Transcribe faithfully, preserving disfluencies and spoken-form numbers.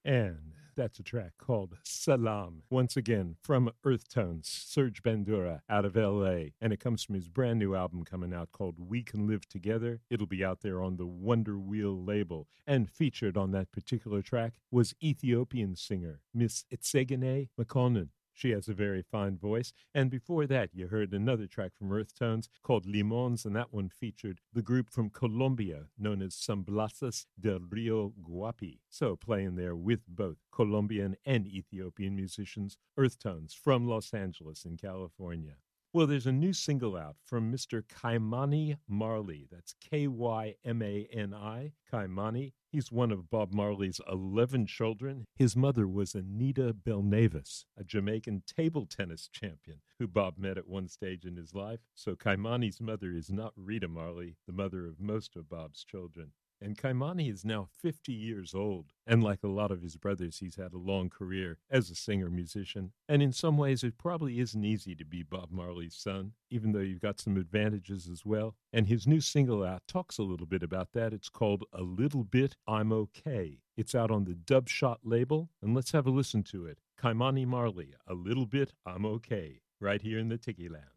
And that's a track called Salam, once again from Earth Tones, Serge Bandura out of L A. And it comes from his brand new album coming out called We Can Live Together. It'll be out there on the Wonder Wheel label. And featured on that particular track was Ethiopian singer Miss Etsegene Makonnen. She has a very fine voice. And before that, you heard another track from Earth Tones called Limons, and that one featured the group from Colombia known as Samblasas del Rio Guapi. So playing there with both Colombian and Ethiopian musicians, Earth Tones from Los Angeles in California. Well, there's a new single out from Mister Ky-Mani Marley. That's K Y M A N I, Ky-Mani. He's one of Bob Marley's eleven children. His mother was Anita Belnavis, a Jamaican table tennis champion who Bob met at one stage in his life. So Ky-Mani's mother is not Rita Marley, the mother of most of Bob's children. And Ky-Mani is now fifty years old. And like a lot of his brothers, he's had a long career as a singer-musician. And in some ways, it probably isn't easy to be Bob Marley's son, even though you've got some advantages as well. And his new single out talks a little bit about that. It's called A Little Bit I'm Okay. It's out on the Dub Shot label, and let's have a listen to it. Ky-Mani Marley, A Little Bit I'm Okay, right here in the Tiki Lounge.